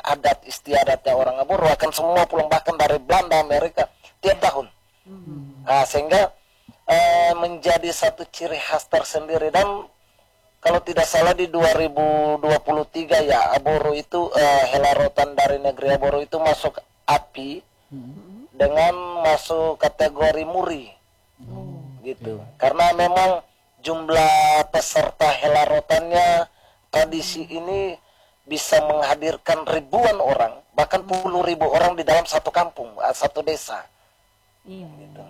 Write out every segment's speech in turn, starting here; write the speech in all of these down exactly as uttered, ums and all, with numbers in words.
adat istiadatnya orang Aboro akan semua pulang bahkan dari Belanda, Amerika tiap tahun. Hmm. Nah, sehingga eh, menjadi satu ciri khas tersendiri. Dan kalau tidak salah di dua ribu dua puluh tiga ya Aboro itu eh, Helarotan dari negeri Aboro itu masuk A P I hmm. dengan masuk kategori muri. Hmm. Gitu. Karena memang jumlah peserta Helarotannya tradisi ini bisa menghadirkan ribuan orang, bahkan puluh ribu orang di dalam satu kampung, satu desa. Iya. Gitu.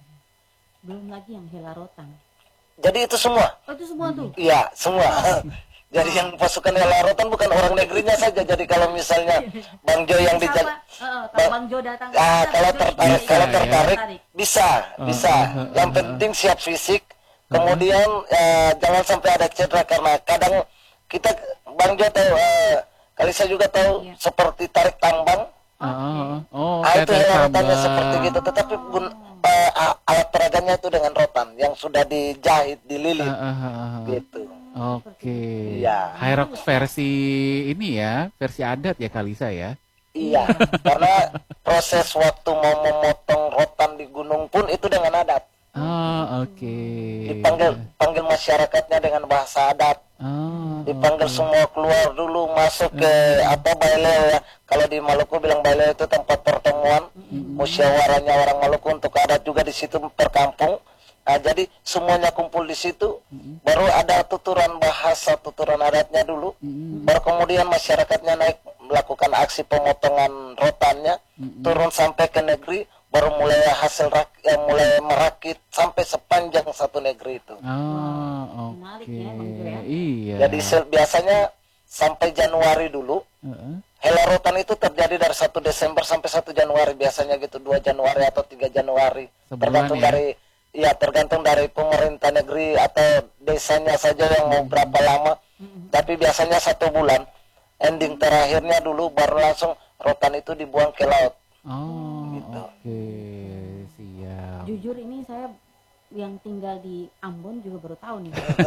Belum lagi yang Helarotan. Jadi itu semua. Oh, itu semua tuh? Iya, semua. Jadi yang pasukan Helarotan bukan orang negerinya saja. Jadi kalau misalnya Bang Jo yang di uh, kalau Bang Jo datang, ah, kalau tertarik, bisa, kalau ya? tertarik bisa, bisa. Yang penting siap fisik. Kemudian uh, jangan sampai ada cedera, karena kadang kita Bang Jo tahu, uh, kali saya juga tahu iya. seperti tarik tambang. Oh, oh, ah, itu Helarotannya seperti gitu. Tetapi gun, uh, alat peraganya itu dengan rotan yang sudah dijahit, dililit, uh, uh, uh, uh. gitu. Oke. Okay. Ya. Hyrox versi ini ya, versi adat ya Kalisa ya. Iya, karena proses waktu mau memotong rotan di gunung pun itu dengan adat. Oh, oke. Okay. Dipanggil panggil masyarakatnya dengan bahasa adat. Oh, dipanggil okay. semua keluar dulu, masuk ke uh. apa baileo ya. Kalau di Maluku bilang baileo itu tempat pertemuan mm-hmm. musyawarahnya orang Maluku, untuk adat juga di situ terkampung. Nah, jadi semuanya kumpul di situ, mm-hmm. baru ada tuturan bahasa, tuturan adatnya dulu, mm-hmm. baru kemudian masyarakatnya naik melakukan aksi pemotongan rotannya, mm-hmm. turun sampai ke negeri, baru mulai hasil rak, ya, mulai merakit sampai sepanjang satu negeri itu. Oh, oke. Okay. Ya, iya. Jadi biasanya sampai Januari dulu. Uh-uh. Helarotan itu terjadi dari satu Desember sampai satu Januari biasanya gitu, dua Januari atau tiga Januari. Sebulan, tergantung ya? dari ya tergantung dari pemerintah negeri atau desanya saja yang mau berapa lama. Uh-huh. Tapi biasanya satu bulan. Ending terakhirnya dulu baru langsung rotan itu dibuang ke laut. Oh, gitu. Oke, okay. Siap. Jujur ini saya yang tinggal di Ambon juga baru tahu nih.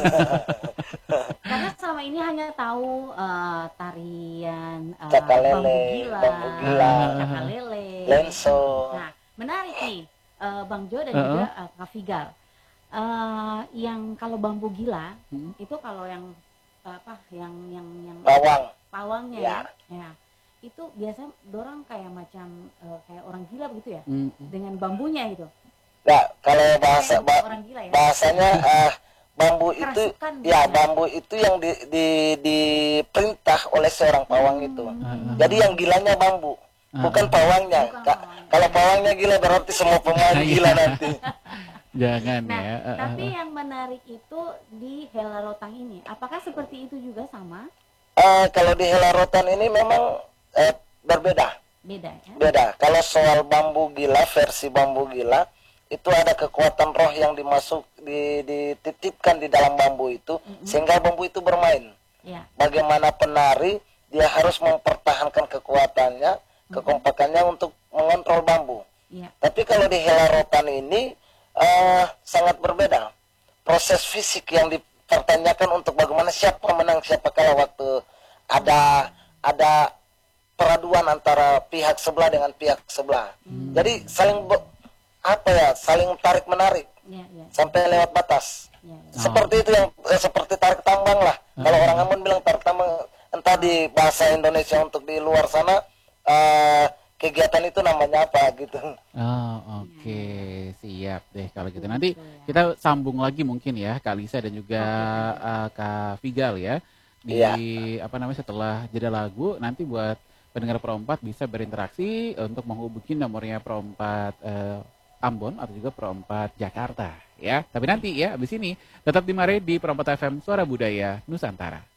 Karena selama ini hanya tahu uh, tarian uh, bambu gila, bambu gila, cakalele, lenso. Nah, menarik nih, uh, Bang Jo dan uh-huh. juga uh, Kak Figal. Uh, yang kalau bambu gila hmm. itu kalau yang uh, apa? Yang yang yang pawang, pawangnya ya. ya. ya. Itu biasanya dorang kayak macam uh, kayak orang gila begitu ya, mm. dengan bambunya gitu. Nah, kalau bahasa ba gila, ya? bahasanya uh, bambu Kerasukan itu ya bambu itu yang di, di, diperintah oleh seorang pawang hmm. itu. Hmm. Jadi yang gilanya bambu, hmm. bukan pawangnya. Bukan Ka pawangnya. Kalau pawangnya gila berarti semua pemain gila nanti. Jangan nah, ya. Uh, tapi yang menarik itu di Helarotan ini, apakah seperti itu juga sama? Uh, kalau di Helarotan ini memang uh, berbeda. Beda ya? Beda. Kalau soal bambu gila, versi bambu gila, itu ada kekuatan roh yang dimasuk di, dititipkan di dalam bambu itu, mm-hmm. sehingga bambu itu bermain. Yeah. Bagaimana penari, dia harus mempertahankan kekuatannya, mm-hmm. kekompakannya untuk mengontrol bambu. Yeah. Tapi kalau di Helarotan ini uh, sangat berbeda. Proses fisik yang dipertanyakan untuk bagaimana siapa menang, siapa kalah waktu ada ada peraduan antara pihak sebelah dengan pihak sebelah. Mm-hmm. Jadi saling apa ya, saling tarik menarik ya, ya. sampai lewat batas ya, ya. Seperti itu yang eh, seperti tarik tambang lah. Hmm. Kalau orang Ambon bilang tarik tambang, entah di bahasa Indonesia untuk di luar sana uh, kegiatan itu namanya apa gitu. Oh, oke, okay. Siap deh kalau gitu. Nanti kita sambung lagi mungkin ya Kak Lisa dan juga uh, Kak Figal ya di ya. apa namanya setelah jeda lagu, nanti buat pendengar Pro empat bisa berinteraksi untuk menghubungi nomornya Pro empat uh, Ambon atau juga Pro empat Jakarta ya. Tapi nanti ya abis ini tetap di Mare di Pro empat F M Suara Budaya Nusantara.